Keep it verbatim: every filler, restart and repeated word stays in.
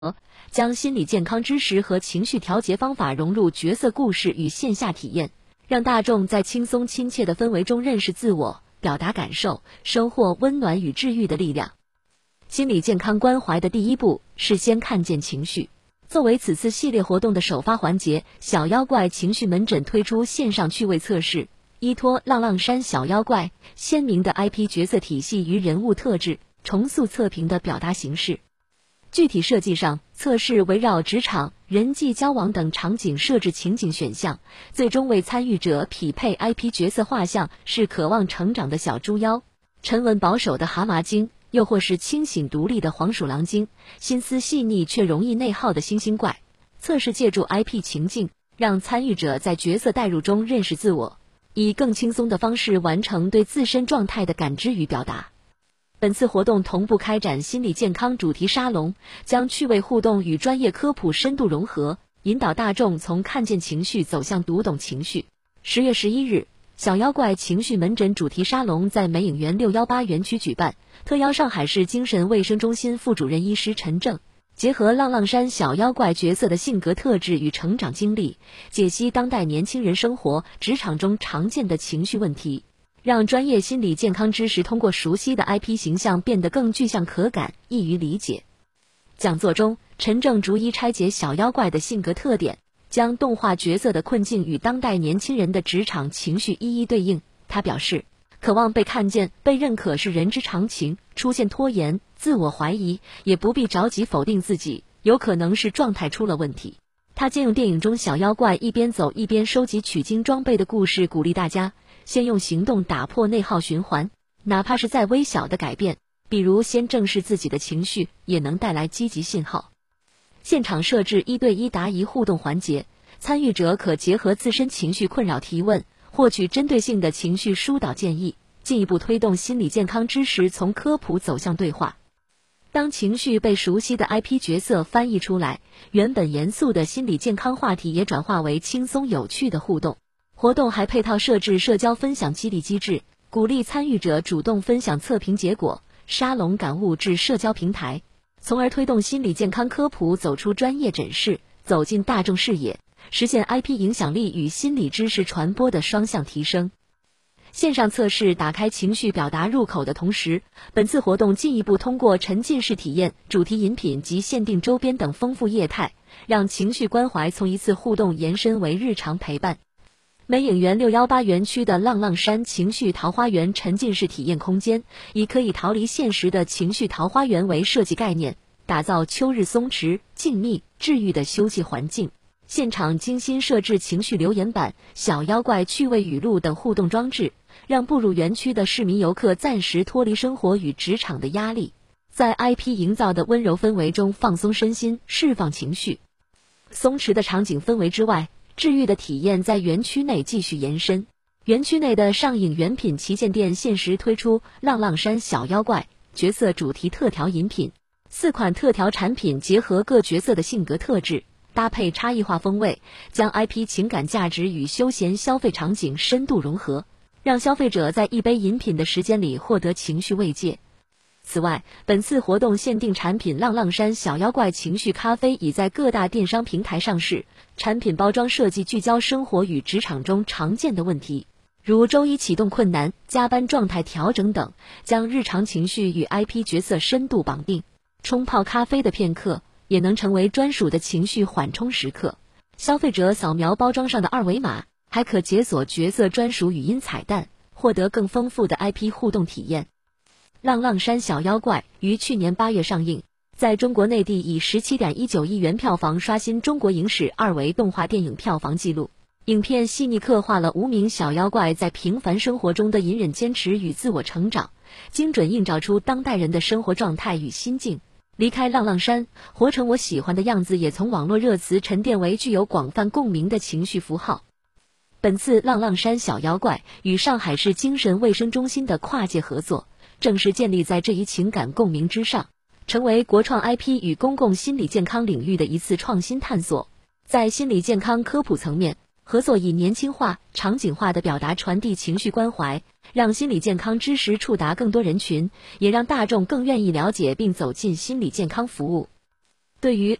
将心理健康知识和情绪调节方法融入角色故事与线下体验，让大众在轻松亲切的氛围中认识自我，表达感受，收获温暖与治愈的力量。心理健康关怀的第一步是先看见情绪。作为此次系列活动的首发环节，小妖怪情绪门诊推出线上趣味测试，依托浪浪山小妖怪鲜明的 I P 角色体系与人物特质，重塑测评的表达形式。具体设计上，测试围绕职场、人际交往等场景设置情景选项，最终为参与者匹配 I P 角色画像，是渴望成长的小猪妖，沉稳保守的蛤蟆精，又或是清醒独立的黄鼠狼精，心思细腻却容易内耗的星星怪。测试借助 I P 情境，让参与者在角色代入中认识自我，以更轻松的方式完成对自身状态的感知与表达。本次活动同步开展心理健康主题沙龙，将趣味互动与专业科普深度融合，引导大众从看见情绪走向读懂情绪。十月十一日，小妖怪情绪门诊主题沙龙在美影园六一八园区举办，特邀上海市精神卫生中心副主任医师陈正，结合浪浪山小妖怪角色的性格特质与成长经历，解析当代年轻人生活、职场中常见的情绪问题，让专业心理健康知识通过熟悉的 I P 形象变得更具象可感，易于理解。讲座中，陈正逐一拆解小妖怪的性格特点，将动画角色的困境与当代年轻人的职场情绪一一对应。他表示，渴望被看见、被认可是人之常情，出现拖延、自我怀疑，也不必着急否定自己，有可能是状态出了问题。他借用电影中小妖怪一边走一边收集取经装备的故事，鼓励大家先用行动打破内耗循环，哪怕是再微小的改变，比如先正视自己的情绪，也能带来积极信号。现场设置一对一答疑互动环节，参与者可结合自身情绪困扰提问，获取针对性的情绪疏导建议，进一步推动心理健康知识从科普走向对话。当情绪被熟悉的 I P 角色翻译出来，原本严肃的心理健康话题也转化为轻松有趣的互动。活动还配套设置社交分享激励机制，鼓励参与者主动分享测评结果、沙龙感悟至社交平台，从而推动心理健康科普走出专业诊室，走进大众视野，实现 I P 影响力与心理知识传播的双向提升。线上测试打开情绪表达入口的同时，本次活动进一步通过沉浸式体验、主题饮品及限定周边等丰富业态，让情绪关怀从一次互动延伸为日常陪伴。美影园六一八园区的浪浪山情绪桃花源沉浸式体验空间，以可以逃离现实的情绪桃花源为设计概念，打造秋日松弛、静谧、治愈的休憩环境。现场精心设置情绪留言板、小妖怪趣味语录等互动装置，让步入园区的市民游客暂时脱离生活与职场的压力，在 I P 营造的温柔氛围中放松身心，释放情绪。松弛的场景氛围之外，治愈的体验在园区内继续延伸。园区内的上影原品旗舰店限时推出浪浪山小妖怪角色主题特调饮品，四款特调产品结合各角色的性格特质，搭配差异化风味，将 I P 情感价值与休闲消费场景深度融合，让消费者在一杯饮品的时间里获得情绪慰藉。此外，本次活动限定产品浪浪山小妖怪情绪咖啡已在各大电商平台上市，产品包装设计聚焦生活与职场中常见的问题，如周一启动困难、加班状态调整等，将日常情绪与 I P 角色深度绑定。冲泡咖啡的片刻也能成为专属的情绪缓冲时刻。消费者扫描包装上的二维码，还可解锁角色专属语音彩蛋，获得更丰富的 I P 互动体验。浪浪山小妖怪于去年八月上映，在中国内地以 十七点一九亿元票房刷新中国影史二维动画电影票房纪录。影片细腻刻画了无名小妖怪在平凡生活中的隐忍坚持与自我成长，精准映照出当代人的生活状态与心境。离开浪浪山，活成我喜欢的样子也从网络热词沉淀为具有广泛共鸣的情绪符号。本次浪浪山小妖怪与上海市精神卫生中心的跨界合作，正是建立在这一情感共鸣之上，成为国创 I P 与公共心理健康领域的一次创新探索。在心理健康科普层面，合作以年轻化、场景化的表达传递情绪关怀，让心理健康知识触达更多人群，也让大众更愿意了解并走进心理健康服务。 对于